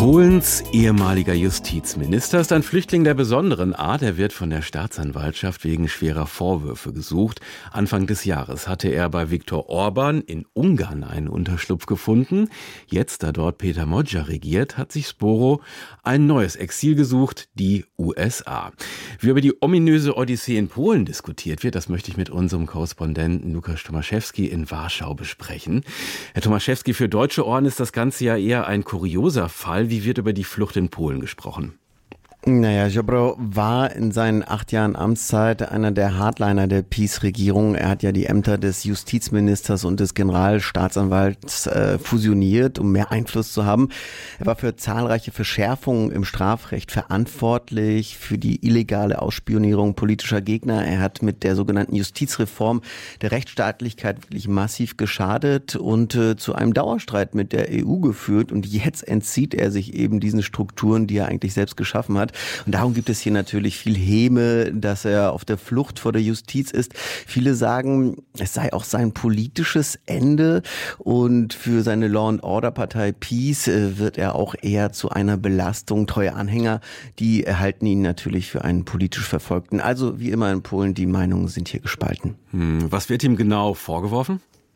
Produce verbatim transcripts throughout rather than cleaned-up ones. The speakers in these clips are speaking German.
Polens ehemaliger Justizminister ist ein Flüchtling der besonderen Art. Er wird von der Staatsanwaltschaft wegen schwerer Vorwürfe gesucht. Anfang des Jahres hatte er bei Viktor Orban in Ungarn einen Unterschlupf gefunden. Jetzt, da dort Peter Modja regiert, hat sich Sporo ein neues Exil gesucht, die U S A. Wie über die ominöse Odyssee in Polen diskutiert wird, das möchte ich mit unserem Korrespondenten Lukasz Tomaszewski in Warschau besprechen. Herr Tomaszewski, für deutsche Ohren ist das Ganze ja eher ein kurioser Fall. Wie wird über die Flucht in Polen gesprochen? Naja, Ziobro war in seinen acht Jahren Amtszeit einer der Hardliner der PiS-Regierung. Er hat ja die Ämter des Justizministers und des Generalstaatsanwalts äh, fusioniert, um mehr Einfluss zu haben. Er war für zahlreiche Verschärfungen im Strafrecht verantwortlich, für die illegale Ausspionierung politischer Gegner. Er hat mit der sogenannten Justizreform der Rechtsstaatlichkeit wirklich massiv geschadet und äh, zu einem Dauerstreit mit der E U geführt. Und jetzt entzieht er sich eben diesen Strukturen, die er eigentlich selbst geschaffen hat. Und darum gibt es hier natürlich viel Häme, dass er auf der Flucht vor der Justiz ist. Viele sagen, es sei auch sein politisches Ende und für seine Law-and-Order-Partei PiS wird er auch eher zu einer Belastung. Treue Anhänger, die halten ihn natürlich für einen politisch Verfolgten. Also wie immer in Polen, die Meinungen sind hier gespalten. Hm, was wird ihm genau vorgeworfen?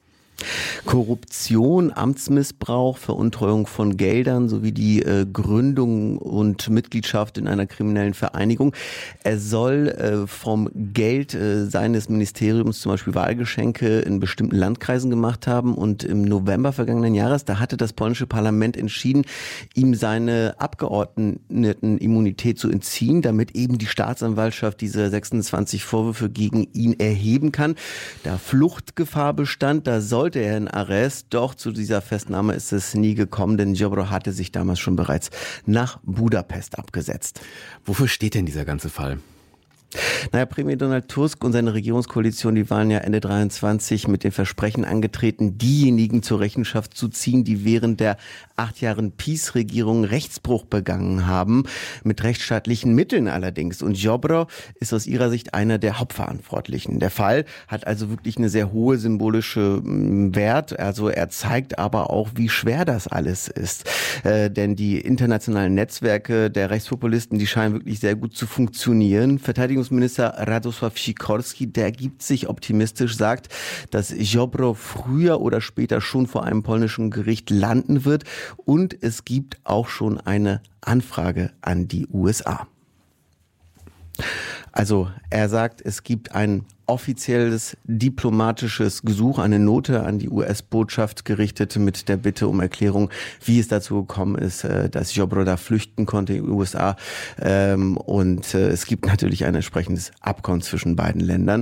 Korruption, Amtsmissbrauch, Veruntreuung von Geldern sowie die äh, Gründung und Mitgliedschaft in einer kriminellen Vereinigung. Er soll äh, vom Geld äh, seines Ministeriums zum Beispiel Wahlgeschenke in bestimmten Landkreisen gemacht haben. Und im November vergangenen Jahres, da hatte das polnische Parlament entschieden, ihm seine Abgeordnetenimmunität zu entziehen, damit eben die Staatsanwaltschaft diese sechsundzwanzig Vorwürfe gegen ihn erheben kann. Da Fluchtgefahr bestand, da soll sollte er in Arrest, doch zu dieser Festnahme ist es nie gekommen, denn Ziobro hatte sich damals schon bereits nach Budapest abgesetzt. Wofür steht denn dieser ganze Fall? Naja, Premier Donald Tusk und seine Regierungskoalition, die waren ja Ende dreiundzwanzig mit dem Versprechen angetreten, diejenigen zur Rechenschaft zu ziehen, die während der acht Jahren PiS-Regierung Rechtsbruch begangen haben, mit rechtsstaatlichen Mitteln allerdings. Und Ziobro ist aus ihrer Sicht einer der Hauptverantwortlichen. Der Fall hat also wirklich eine sehr hohe symbolische Wert. Also er zeigt aber auch, wie schwer das alles ist. Äh, denn die internationalen Netzwerke der Rechtspopulisten, die scheinen wirklich sehr gut zu funktionieren. Verteidigungsminister Radosław Sikorski, der gibt sich optimistisch, sagt, dass Ziobro früher oder später schon vor einem polnischen Gericht landen wird. Und es gibt auch schon eine Anfrage an die U S A. Also er sagt, es gibt ein offizielles diplomatisches Gesuch, eine Note an die U S-Botschaft gerichtet mit der Bitte um Erklärung, wie es dazu gekommen ist, dass Ziobro da flüchten konnte in die U S A. Und es gibt natürlich ein entsprechendes Abkommen zwischen beiden Ländern.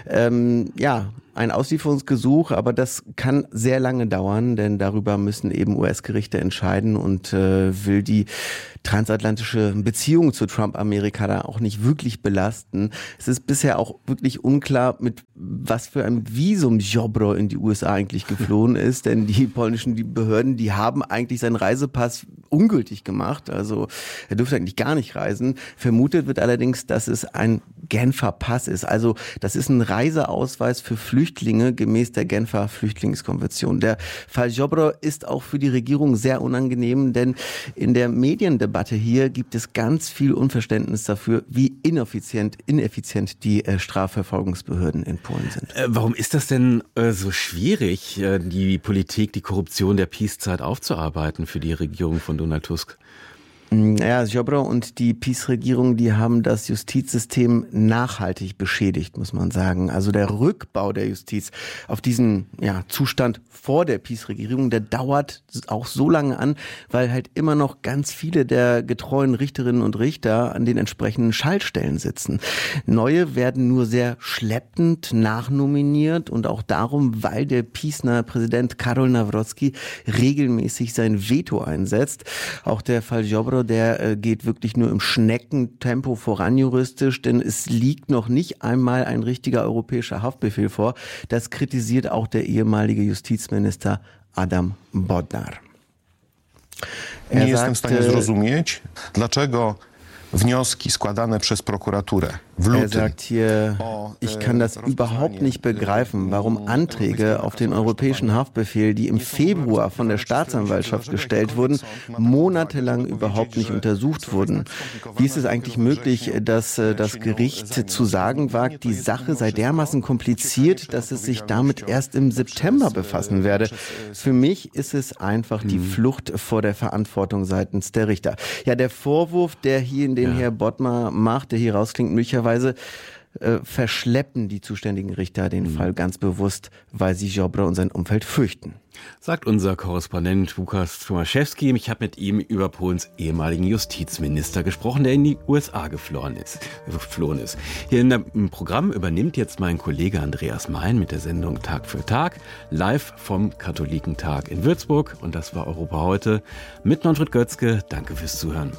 Ja, ein Auslieferungsgesuch, aber das kann sehr lange dauern, denn darüber müssen eben U S-Gerichte entscheiden und äh, will die transatlantische Beziehung zu Trump-Amerika da auch nicht wirklich belasten. Es ist bisher auch wirklich unklar, mit was für einem Visum Ziobro in die U S A eigentlich geflohen ist, denn die polnischen die Behörden, die haben eigentlich seinen Reisepass ungültig gemacht, also er dürfte eigentlich gar nicht reisen. Vermutet wird allerdings, dass es ein Genfer Pass ist, also das ist ein Reiseausweis für Flüchtlinge gemäß der Genfer Flüchtlingskonvention. Der Fall Ziobro ist auch für die Regierung sehr unangenehm, denn in der Mediendebatte hier gibt es ganz viel Unverständnis dafür, wie ineffizient, ineffizient die äh, Strafverfolgungsbehörden in Polen sind. Äh, warum ist das denn äh, so schwierig, äh, die Politik, die Korruption der PiS-Zeit aufzuarbeiten für die Regierung von Donald Tusk? Ja, Ziobro und die PiS-Regierung, die haben das Justizsystem nachhaltig beschädigt, muss man sagen. Also der Rückbau der Justiz auf diesen ja, Zustand vor der PiS-Regierung, der dauert auch so lange an, weil halt immer noch ganz viele der getreuen Richterinnen und Richter an den entsprechenden Schaltstellen sitzen. Neue werden nur sehr schleppend nachnominiert und auch darum, weil der PiS-nahe Präsident Karol Nawrocki regelmäßig sein Veto einsetzt. Auch der Fall Ziobro, der äh, geht wirklich nur im Schneckentempo voran juristisch, denn es liegt noch nicht einmal ein richtiger europäischer Haftbefehl vor. Das kritisiert auch der ehemalige Justizminister Adam Bodnar. Er Nie sagt, jestem w stanie zrozumieć, dlaczego wnioski składane przez prokuraturę Er sagt hier, ich kann das überhaupt nicht begreifen, warum Anträge auf den europäischen Haftbefehl, die im Februar von der Staatsanwaltschaft gestellt wurden, monatelang überhaupt nicht untersucht wurden. Wie ist es eigentlich möglich, dass das Gericht zu sagen wagt, die Sache sei dermaßen kompliziert, dass es sich damit erst im September befassen werde? Für mich ist es einfach die Flucht vor der Verantwortung seitens der Richter. Ja, der Vorwurf, der hier in den ja. Herr Bodmer macht, der hier rausklingt, möglicherweise äh, verschleppen die zuständigen Richter den mhm. Fall ganz bewusst, weil sie Ziobro und sein Umfeld fürchten. Sagt unser Korrespondent Łukasz Tomaszewski. Ich habe mit ihm über Polens ehemaligen Justizminister gesprochen, der in die U S A geflohen ist. geflohen ist. Hier in der, im Programm übernimmt jetzt mein Kollege Andreas Mein mit der Sendung Tag für Tag, live vom Katholikentag in Würzburg. Und das war Europa heute mit Manfred Götzke. Danke fürs Zuhören.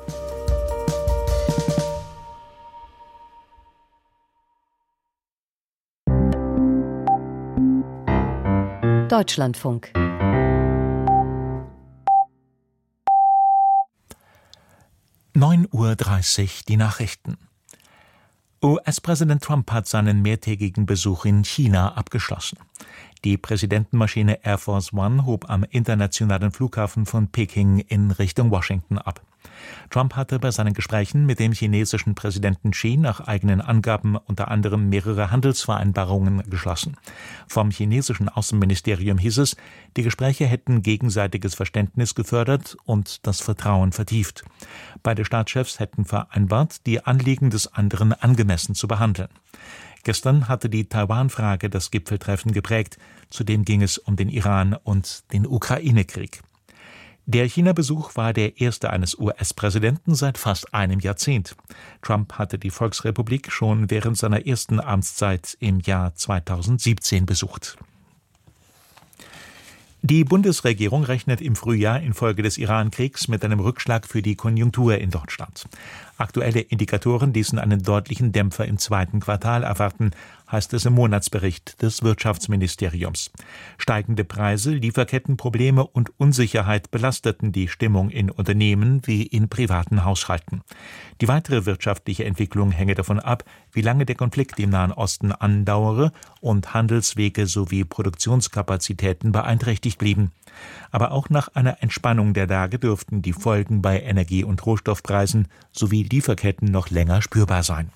Deutschlandfunk. neun Uhr dreißig, die Nachrichten. U S-Präsident Trump hat seinen mehrtägigen Besuch in China abgeschlossen. Die Präsidentenmaschine Air Force One hob am internationalen Flughafen von Peking in Richtung Washington ab. Trump hatte bei seinen Gesprächen mit dem chinesischen Präsidenten Xi nach eigenen Angaben unter anderem mehrere Handelsvereinbarungen geschlossen. Vom chinesischen Außenministerium hieß es, die Gespräche hätten gegenseitiges Verständnis gefördert und das Vertrauen vertieft. Beide Staatschefs hätten vereinbart, die Anliegen des anderen angemessen zu behandeln. Gestern hatte die Taiwan-Frage das Gipfeltreffen geprägt. Zudem ging es um den Iran und den Ukraine-Krieg. Der China-Besuch war der erste eines U S-Präsidenten seit fast einem Jahrzehnt. Trump hatte die Volksrepublik schon während seiner ersten Amtszeit im Jahr zweitausendsiebzehn besucht. Die Bundesregierung rechnet im Frühjahr infolge des Iran-Kriegs mit einem Rückschlag für die Konjunktur in Deutschland. Aktuelle Indikatoren ließen einen deutlichen Dämpfer im zweiten Quartal erwarten, heißt es im Monatsbericht des Wirtschaftsministeriums. Steigende Preise, Lieferkettenprobleme und Unsicherheit belasteten die Stimmung in Unternehmen wie in privaten Haushalten. Die weitere wirtschaftliche Entwicklung hänge davon ab, wie lange der Konflikt im Nahen Osten andauere und Handelswege sowie Produktionskapazitäten beeinträchtigt blieben. Aber auch nach einer Entspannung der Lage dürften die Folgen bei Energie- und Rohstoffpreisen sowie Lieferketten noch länger spürbar sein.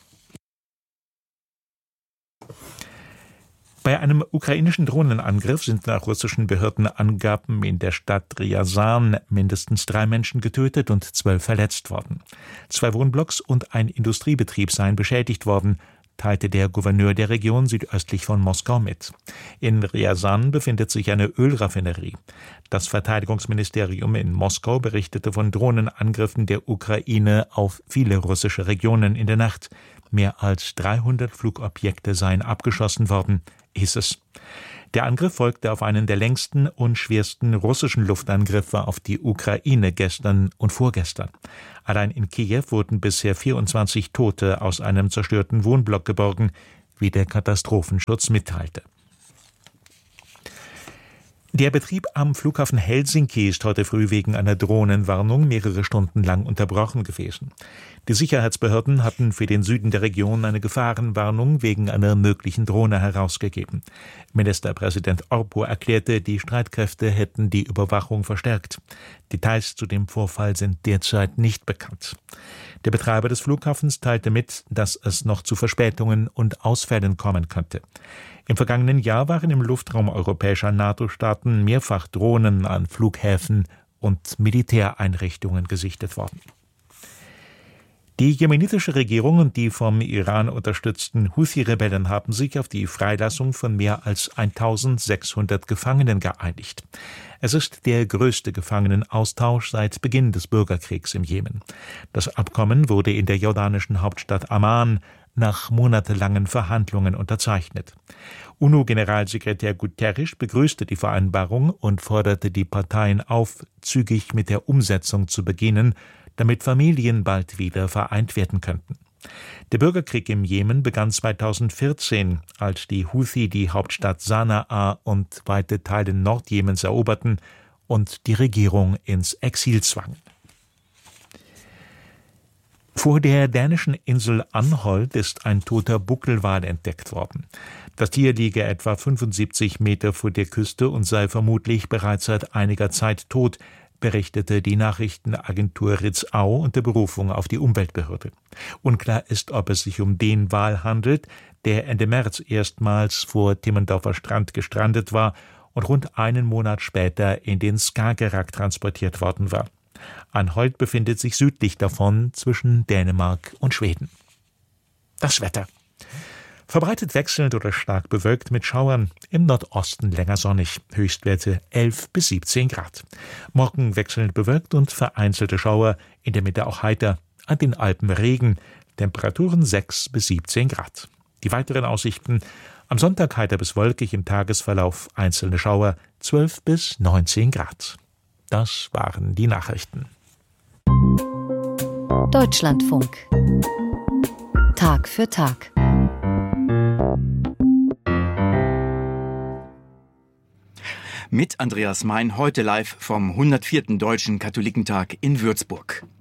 Bei einem ukrainischen Drohnenangriff sind nach russischen Behördenangaben in der Stadt Ryazan mindestens drei Menschen getötet und zwölf verletzt worden. Zwei Wohnblocks und ein Industriebetrieb seien beschädigt worden, teilte der Gouverneur der Region südöstlich von Moskau mit. In Ryazan befindet sich eine Ölraffinerie. Das Verteidigungsministerium in Moskau berichtete von Drohnenangriffen der Ukraine auf viele russische Regionen in der Nacht. Mehr als dreihundert Flugobjekte seien abgeschossen worden, hieß es. Der Angriff folgte auf einen der längsten und schwersten russischen Luftangriffe auf die Ukraine gestern und vorgestern. Allein in Kiew wurden bisher vierundzwanzig Tote aus einem zerstörten Wohnblock geborgen, wie der Katastrophenschutz mitteilte. Der Betrieb am Flughafen Helsinki ist heute früh wegen einer Drohnenwarnung mehrere Stunden lang unterbrochen gewesen. Die Sicherheitsbehörden hatten für den Süden der Region eine Gefahrenwarnung wegen einer möglichen Drohne herausgegeben. Ministerpräsident Orpo erklärte, die Streitkräfte hätten die Überwachung verstärkt. Details zu dem Vorfall sind derzeit nicht bekannt. Der Betreiber des Flughafens teilte mit, dass es noch zu Verspätungen und Ausfällen kommen könnte. Im vergangenen Jahr waren im Luftraum europäischer NATO-Staaten mehrfach Drohnen an Flughäfen und Militäreinrichtungen gesichtet worden. Die jemenitische Regierung und die vom Iran unterstützten Houthi-Rebellen haben sich auf die Freilassung von mehr als eintausendsechshundert Gefangenen geeinigt. Es ist der größte Gefangenenaustausch seit Beginn des Bürgerkriegs im Jemen. Das Abkommen wurde in der jordanischen Hauptstadt Amman nach monatelangen Verhandlungen unterzeichnet. UNO-Generalsekretär Guterres begrüßte die Vereinbarung und forderte die Parteien auf, zügig mit der Umsetzung zu beginnen, damit Familien bald wieder vereint werden könnten. Der Bürgerkrieg im Jemen begann zweitausendvierzehn, als die Houthi die Hauptstadt Sanaa und weite Teile Nordjemens eroberten und die Regierung ins Exil zwangen. Vor der dänischen Insel Anholt ist ein toter Buckelwal entdeckt worden. Das Tier liege etwa fünfundsiebzig Meter vor der Küste und sei vermutlich bereits seit einiger Zeit tot, berichtete die Nachrichtenagentur Ritzau unter Berufung auf die Umweltbehörde. Unklar ist, ob es sich um den Wal handelt, der Ende März erstmals vor Timmendorfer Strand gestrandet war und rund einen Monat später in den Skagerrak transportiert worden war. Anholt befindet sich südlich davon zwischen Dänemark und Schweden. Das Wetter. Verbreitet wechselnd oder stark bewölkt mit Schauern, im Nordosten länger sonnig, Höchstwerte elf bis siebzehn Grad. Morgen wechselnd bewölkt und vereinzelte Schauer, in der Mitte auch heiter, an den Alpen Regen, Temperaturen sechs bis siebzehn Grad. Die weiteren Aussichten: am Sonntag heiter bis wolkig, im Tagesverlauf einzelne Schauer, zwölf bis neunzehn Grad. Das waren die Nachrichten. Deutschlandfunk. Tag für Tag. Mit Andreas Mein, heute live vom hundertvierten Deutschen Katholikentag in Würzburg.